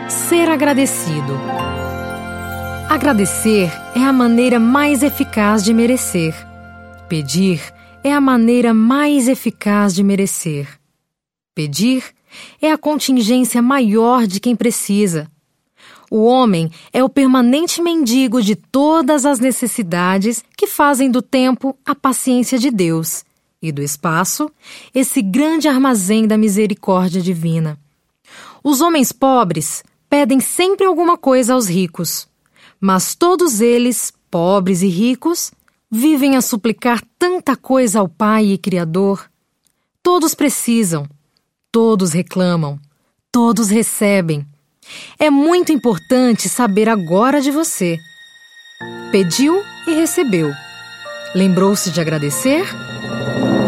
Ser agradecido. Agradecer é a maneira mais eficaz de merecer. Pedir é a maneira mais eficaz de merecer. Pedir é a contingência maior de quem precisa. O homem é o permanente mendigo de todas as necessidades que fazem do tempo a paciência de Deus e do espaço esse grande armazém da misericórdia divina. Os homens pobres pedem sempre alguma coisa aos ricos, mas todos eles, pobres e ricos, vivem a suplicar tanta coisa ao Pai e Criador. Todos precisam, todos reclamam, todos recebem. É muito importante saber agora de você. Pediu e recebeu. Lembrou-se de agradecer?